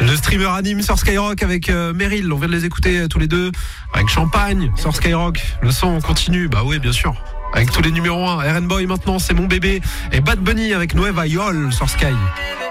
Le streamer anime sur Skyrock avec Meryl. On vient de les écouter tous les deux. Avec Champagne sur Skyrock. Le son continue. Bah oui, bien sûr. Avec tous les numéros 1. RN Boy maintenant, c'est mon bébé. Et Bad Bunny avec Nueva Yol sur Sky.